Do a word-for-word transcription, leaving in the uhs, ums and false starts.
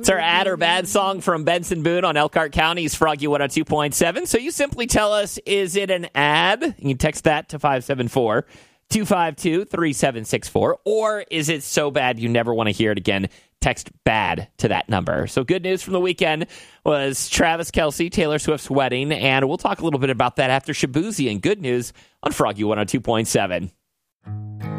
It's our ad or bad song from Benson Boone on Elkhart County's Froggy one oh two point seven. So you simply tell us, is it an ad? You can text that to five seven four, two five two, three seven six four. Or is it so bad you never want to hear it again? Text bad to that number. So good news from the weekend was Travis Kelce, Taylor Swift's wedding, and we'll talk a little bit about that after Shabuzi and good news on Froggy one oh two point seven.